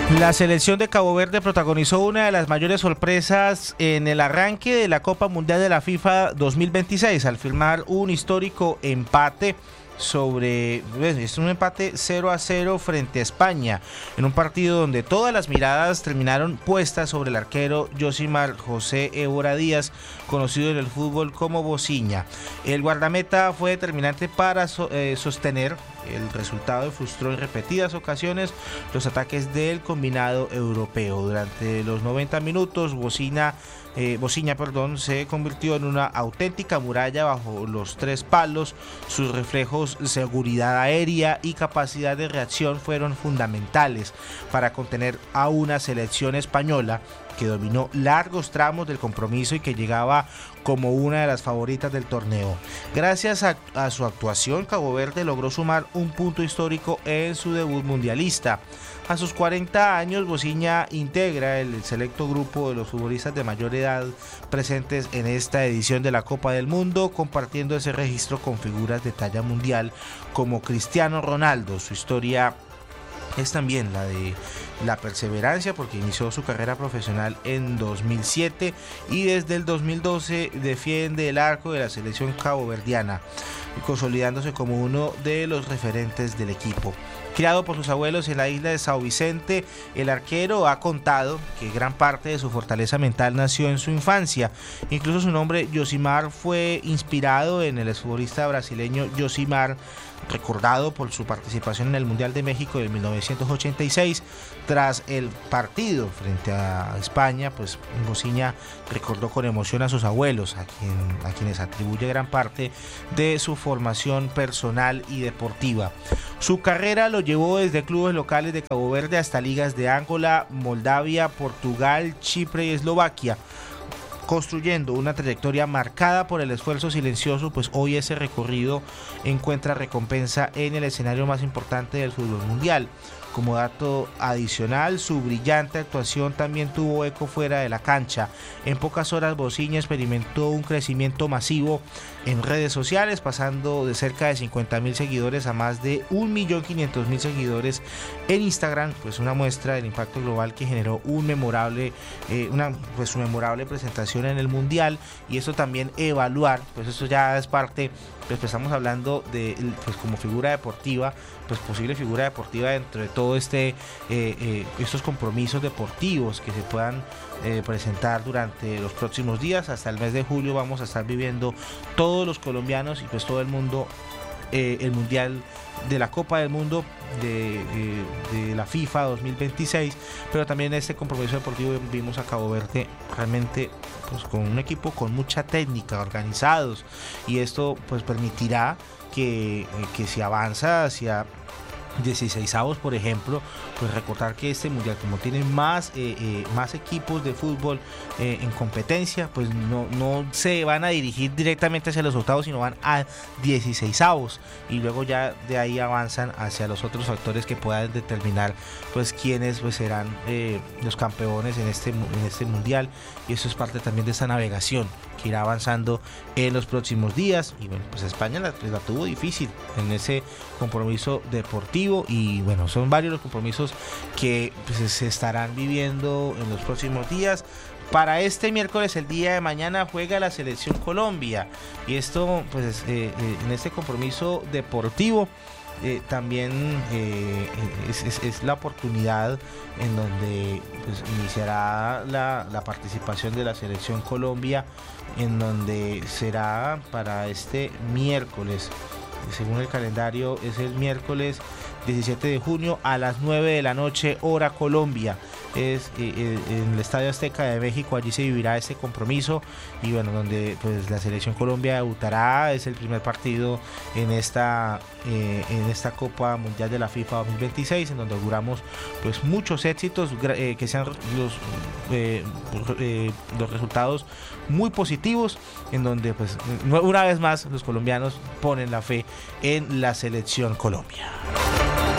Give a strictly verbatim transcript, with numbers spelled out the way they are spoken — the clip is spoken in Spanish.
La selección de Cabo Verde protagonizó una de las mayores sorpresas en el arranque de la Copa Mundial de la FIFA dos mil veintiséis al firmar un histórico empate sobre, es un empate cero a cero frente a España, en un partido donde todas las miradas terminaron puestas sobre el arquero Yosimar José Évora Díaz, conocido en el fútbol como Bociña. El guardameta fue determinante para so, eh, sostener el resultado y frustró en repetidas ocasiones los ataques del combinado europeo. Durante los noventa minutos, Bociña, eh, Bociña perdón, se convirtió en una auténtica muralla bajo los tres palos. Sus reflejos, seguridad aérea y capacidad de reacción fueron fundamentales para contener a una selección española que dominó largos tramos del compromiso y que llegaba como una de las favoritas del torneo. Gracias a, a su actuación, Cabo Verde logró sumar un punto histórico en su debut mundialista. A sus cuarenta años, Bociña integra el selecto grupo de los futbolistas de mayor edad presentes en esta edición de la Copa del Mundo, compartiendo ese registro con figuras de talla mundial como Cristiano Ronaldo. Su historia es también la de la perseverancia, porque inició su carrera profesional en dos mil siete y desde el dos mil doce defiende el arco de la selección caboverdiana, consolidándose como uno de los referentes del equipo. Criado por sus abuelos en la isla de São Vicente, el arquero ha contado que gran parte de su fortaleza mental nació en su infancia. Incluso su nombre, Yosimar, fue inspirado en el exfutbolista brasileño Yosimar, recordado por su participación en el Mundial de México de mil novecientos ochenta y seis. Tras el partido frente a España, pues Bociña recordó con emoción a sus abuelos, a, quien, a quienes atribuye gran parte de su formación personal y deportiva. Su carrera lo llevó desde clubes locales de Cabo Verde hasta ligas de Angola, Moldavia, Portugal, Chipre y Eslovaquia, construyendo una trayectoria marcada por el esfuerzo silencioso, pues hoy ese recorrido encuentra recompensa en el escenario más importante del fútbol mundial. Como dato adicional, su brillante actuación también tuvo eco fuera de la cancha. En pocas horas, Bociña experimentó un crecimiento masivo en redes sociales, pasando de cerca de cincuenta mil seguidores a más de un millón quinientos mil seguidores en Instagram, pues una muestra del impacto global que generó un memorable, eh, una pues una memorable presentación en el Mundial. Y eso también evaluar, pues eso ya es parte, pues estamos hablando de, pues como figura deportiva, pues posible figura deportiva dentro de todo este eh, eh, estos compromisos deportivos que se puedan eh, presentar durante los próximos días. Hasta el mes de julio vamos a estar viviendo todos los colombianos y pues todo el mundo eh, el Mundial de la Copa del Mundo de, eh, de la FIFA dos mil veintiséis, pero también este compromiso deportivo vimos a Cabo Verde realmente pues con un equipo con mucha técnica, organizados, y esto pues permitirá que, que si avanza hacia dieciseisavos, por ejemplo, pues recordar que este mundial, como tiene más, eh, eh, más equipos de fútbol eh, en competencia, pues no, no se van a dirigir directamente hacia los octavos, sino van a dieciseisavos y luego ya de ahí avanzan hacia los otros factores que puedan determinar pues quiénes pues serán eh, los campeones en este, en este mundial. Y eso es parte también de esta navegación que irá avanzando en los próximos días. Y bueno, pues España la, la tuvo difícil en ese compromiso deportivo, y bueno, son varios los compromisos que pues, se estarán viviendo en los próximos días. Para este miércoles, el día de mañana, juega la selección Colombia, y esto pues eh, eh, en este compromiso deportivo Eh, también eh, es, es, es la oportunidad en donde pues, iniciará la, la participación de la selección Colombia, en donde será para este miércoles, según el calendario es el miércoles diecisiete de junio a las nueve de la noche, hora Colombia. Es eh, en el Estadio Azteca de México. Allí se vivirá este compromiso, y bueno, donde pues la selección Colombia debutará. Es el primer partido en esta eh, en esta Copa Mundial de la FIFA dos mil veintiséis, en donde auguramos pues muchos éxitos, eh, que sean los eh, eh, los resultados muy positivos, en donde pues una vez más los colombianos ponen la fe en la selección Colombia.